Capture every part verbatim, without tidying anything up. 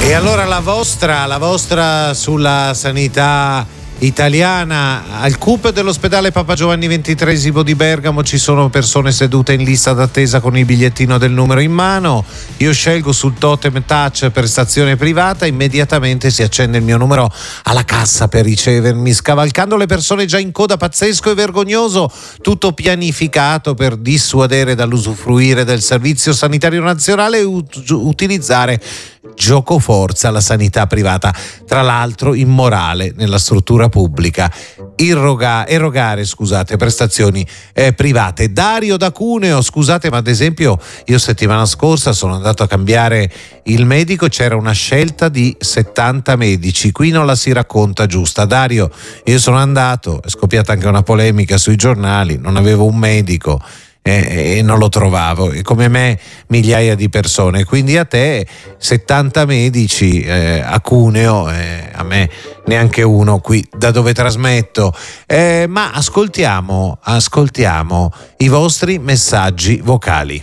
E allora la vostra, la vostra sulla sanità italiana. Al C U P dell'ospedale Papa Giovanni ventitreesimo di Bergamo ci sono persone sedute in lista d'attesa con il bigliettino del numero in mano. Io scelgo sul totem touch prestazione privata, immediatamente si accende il mio numero alla cassa per ricevermi, scavalcando le persone già in coda. Pazzesco e vergognoso, tutto pianificato per dissuadere dall'usufruire del servizio sanitario nazionale e ut- utilizzare gioco forza la sanità privata, tra l'altro immorale nella struttura pubblica, Irroga, erogare scusate prestazioni eh, private. Dario da Cuneo, scusate ma ad esempio io settimana scorsa sono andato a cambiare il medico, c'era una scelta di settanta medici, qui non la si racconta giusta. Dario, io sono andato, è scoppiata anche una polemica sui giornali, non avevo un medico e, e non lo trovavo, e come me migliaia di persone, quindi a te settanta medici, eh, a Cuneo, eh, a me neanche uno qui da dove trasmetto, eh, ma ascoltiamo ascoltiamo i vostri messaggi vocali.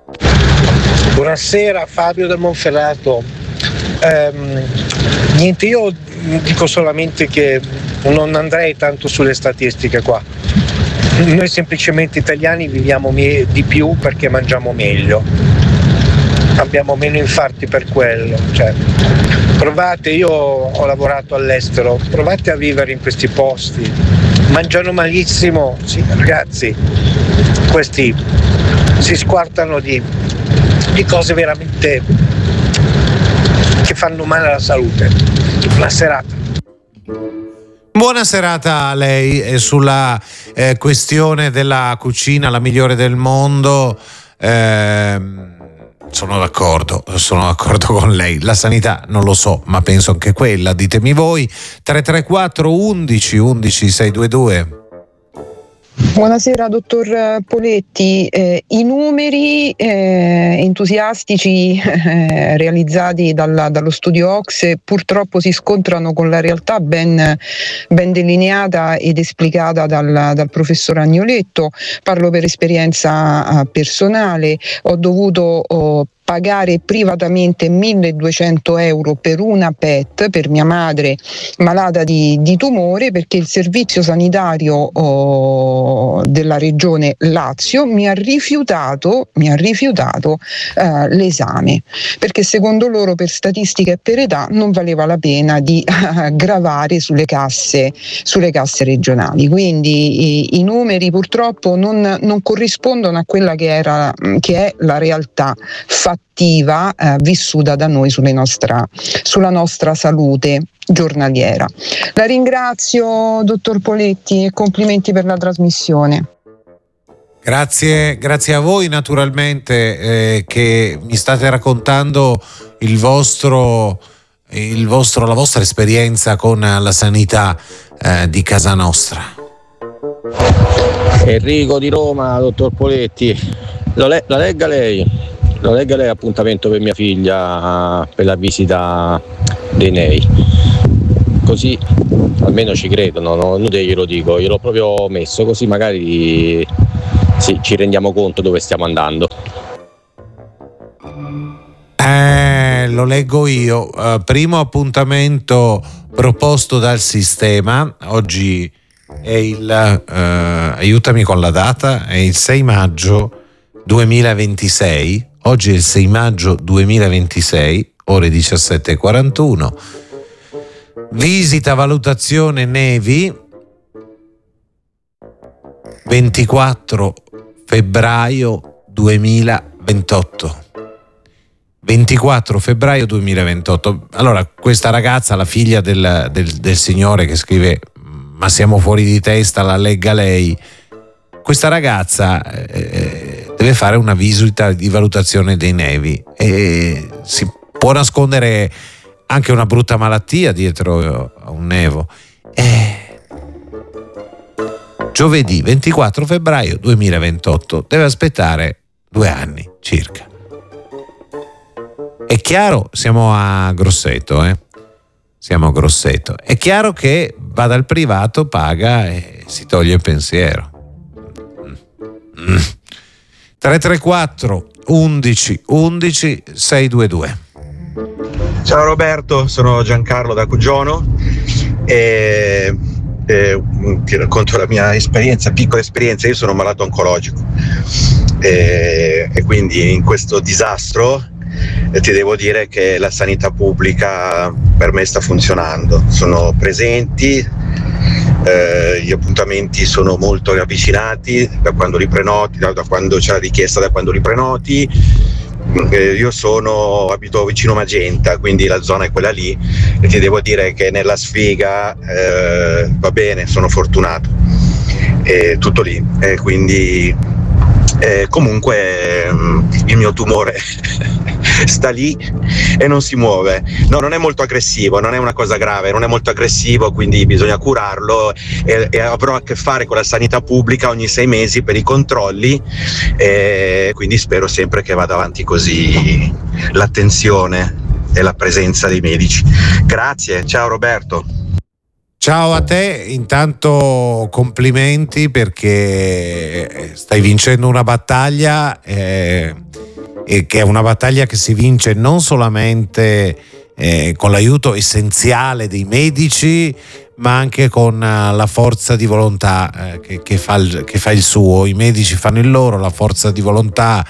Buonasera, Fabio da Monferrato. ehm, niente, io dico solamente che non andrei tanto sulle statistiche qua. Noi semplicemente italiani viviamo me- di più perché mangiamo meglio, abbiamo meno infarti per quello. Cioè, provate, io ho lavorato all'estero, provate a vivere in questi posti, mangiano malissimo, sì, ragazzi, questi si squartano di, di cose veramente che fanno male alla salute. Buona serata. Buona serata a lei. E sulla eh, questione della cucina la migliore del mondo, ehm, sono d'accordo, sono d'accordo con lei. La sanità non lo so, ma penso anche quella, ditemi voi. Tre tre quattro undici undici seicentoventidue. Buonasera dottor Poletti, eh, i numeri eh, entusiastici eh, realizzati dalla, dallo studio O C S E purtroppo si scontrano con la realtà ben, ben delineata ed esplicata dal, dal professor Agnoletto. Parlo per esperienza personale, ho dovuto oh, pagare privatamente milleduecento euro per una P E T per mia madre malata di, di tumore, perché il servizio sanitario oh, della regione Lazio mi ha rifiutato, mi ha rifiutato eh, l'esame, perché secondo loro per statistica e per età non valeva la pena di eh, gravare sulle casse, sulle casse regionali. Quindi i, i numeri purtroppo non, non corrispondono a quella che era, che è la realtà fattiva eh, vissuta da noi sulle nostra, sulla nostra salute giornaliera. La ringrazio dottor Poletti e complimenti per la trasmissione. Grazie, grazie a voi naturalmente eh, che mi state raccontando il vostro, il vostro, la vostra esperienza con la sanità eh, di casa nostra. Enrico di Roma, dottor Poletti, lo le- la legga lei. Lo legga lei appuntamento per mia figlia per la visita dei N E I, così almeno ci credono, no? Inutile glielo dico, gliel'ho proprio messo così magari sì, ci rendiamo conto dove stiamo andando. Eh, lo leggo io. Uh, primo appuntamento proposto dal sistema, oggi è il, uh, aiutami con la data, è il sei maggio duemilaventisei. Oggi è il sei maggio duemilaventisei, ore diciassette e quarantuno. Visita valutazione Nevi, ventiquattro febbraio duemilaventotto. ventiquattro febbraio duemilaventotto. Allora, questa ragazza, la figlia del, del, del signore che scrive "ma siamo fuori di testa, la legga lei", questa ragazza eh, deve fare una visita di valutazione dei nevi e si può nascondere anche una brutta malattia dietro a un nevo. Eh, giovedì ventiquattro febbraio duemilaventotto, deve aspettare due anni circa. È chiaro, siamo a Grosseto, eh? Siamo a Grosseto. È chiaro che va dal privato, paga e si toglie il pensiero. Mm. tre tre quattro undici undici seicentoventidue. Ciao Roberto, sono Giancarlo da Cugiono e, e ti racconto la mia esperienza, piccola esperienza. Io sono malato oncologico e, e quindi in questo disastro eh, ti devo dire che la sanità pubblica per me sta funzionando, sono presenti, eh, gli appuntamenti sono molto ravvicinati da quando li prenoti, da, da quando c'è la richiesta, da quando li prenoti. Eh, io sono abito vicino Magenta, quindi la zona è quella lì, e ti devo dire che nella sfiga eh, va bene, sono fortunato, è tutto lì, e quindi eh, comunque eh, il mio tumore sta lì e non si muove. No, non è molto aggressivo, non è una cosa grave, non è molto aggressivo, quindi bisogna curarlo, e, e avrò a che fare con la sanità pubblica ogni sei mesi per i controlli, e quindi spero sempre che vada avanti così l'attenzione e la presenza dei medici. Grazie, ciao Roberto. Ciao a te, intanto complimenti perché stai vincendo una battaglia eh, e che è una battaglia che si vince non solamente eh, con l'aiuto essenziale dei medici, ma anche con la forza di volontà eh, che, che, fa il, che fa il suo. I medici fanno il loro, la forza di volontà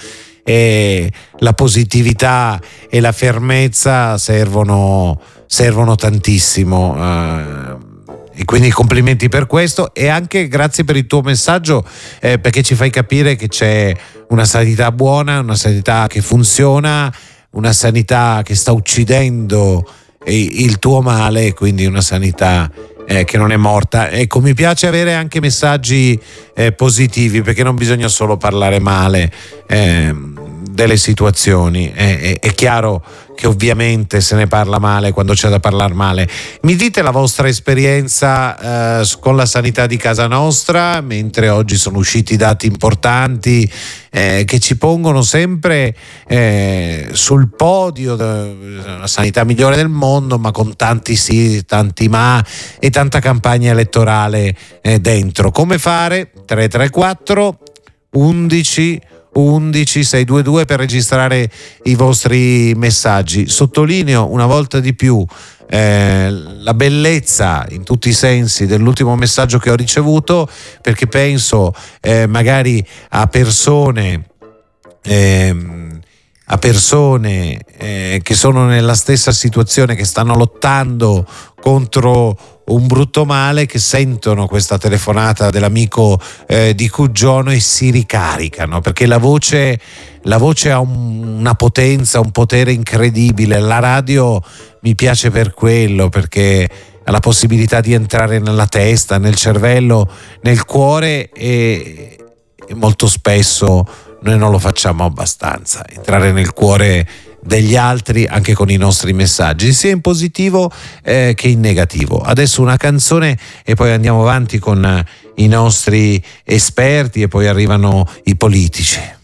e la positività e la fermezza servono, servono tantissimo. Eh, E quindi complimenti per questo, e anche grazie per il tuo messaggio, eh, perché ci fai capire che c'è una sanità buona, una sanità che funziona, una sanità che sta uccidendo il tuo male, quindi una sanità eh, che non è morta. Ecco, mi piace avere anche messaggi eh, positivi, perché non bisogna solo parlare male eh, delle situazioni. È, è, è chiaro che ovviamente se ne parla male quando c'è da parlare male. Mi dite la vostra esperienza eh, con la sanità di casa nostra, mentre oggi sono usciti dati importanti eh, che ci pongono sempre eh, sul podio della sanità migliore del mondo, ma con tanti sì, tanti ma e tanta campagna elettorale eh, dentro. Come fare? tre tre quattro undici undici sei due due per registrare i vostri messaggi. Sottolineo una volta di più eh, la bellezza in tutti i sensi dell'ultimo messaggio che ho ricevuto, perché penso eh, magari a persone eh, a persone eh, che sono nella stessa situazione, che stanno lottando contro un brutto male, che sentono questa telefonata dell'amico eh, di Cugiono e si ricaricano, perché la voce, la voce ha un, una potenza, un potere incredibile. La radio mi piace per quello, perché ha la possibilità di entrare nella testa, nel cervello, nel cuore, e, e molto spesso noi non lo facciamo abbastanza, entrare nel cuore degli altri anche con i nostri messaggi, sia in positivo eh, che in negativo. Adesso una canzone e poi andiamo avanti con i nostri esperti, e poi arrivano i politici.